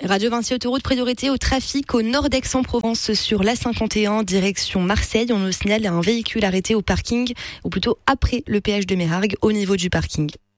Radio Vinci Autoroute, priorité au trafic au nord d'Aix-en-Provence sur l'A51 direction Marseille. On nous signale un véhicule arrêté au parking, ou plutôt après le péage de Mérargues au niveau du parking.